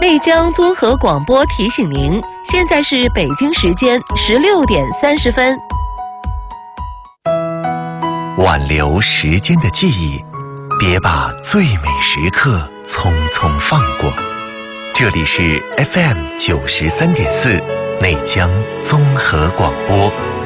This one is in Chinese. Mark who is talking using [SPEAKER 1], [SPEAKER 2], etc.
[SPEAKER 1] 内江综合广播提醒您，现在是北京时间16点30分。
[SPEAKER 2] 挽留时间的记忆，别把最美时刻匆匆放过。这里是 FM 93.4内江综合广播。